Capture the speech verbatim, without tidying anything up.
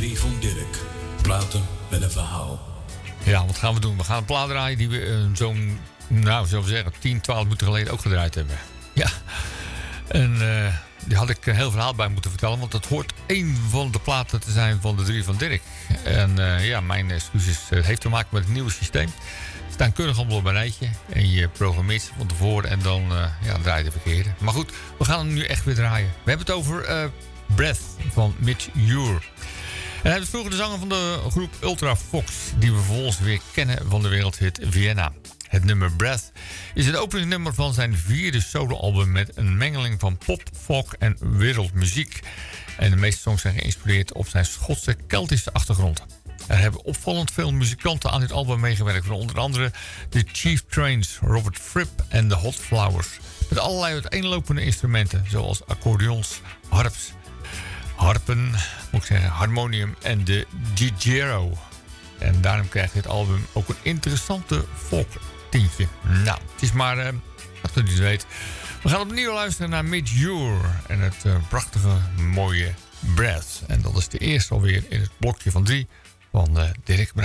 drie van Dirk. Platen met een verhaal. Ja, wat gaan we doen? We gaan een plaat draaien die we uh, zo'n, nou, zullen we zeggen, tien, twaalf minuten geleden ook gedraaid hebben. Ja. En uh, die had ik een heel verhaal bij moeten vertellen, want dat hoort één van de platen te zijn van de drie van Dirk. En uh, ja, mijn excuses. Het heeft te maken met het nieuwe systeem. Ze staan keurig allemaal op een rijtje. En je programmeert ze van tevoren en dan uh, ja, draai je de verkeerde. Maar goed, we gaan hem nu echt weer draaien. We hebben het over uh, Breath van Midge Ure. En hij was vroeger de zanger van de groep Ultra Fox, die we vervolgens weer kennen van de wereldhit Vienna. Het nummer Breath is het openingsnummer van zijn vierde soloalbum met een mengeling van pop, folk en wereldmuziek. En de meeste songs zijn geïnspireerd op zijn Schotse Keltische achtergrond. Er hebben opvallend veel muzikanten aan dit album meegewerkt, van onder andere de Chief Trains, Robert Fripp en de Hot Flowers. Met allerlei uiteenlopende instrumenten, zoals accordeons, harps, harpen, moet ik zeggen, harmonium en de didgeridoo. En daarom krijgt dit album ook een interessante folk tintje. Nou, het is maar, uh, wat u niet weet. We gaan opnieuw luisteren naar Midge Ure en het uh, prachtige, mooie Breath. En dat is de eerste alweer in het blokje van drie van uh, Dirk Bruin.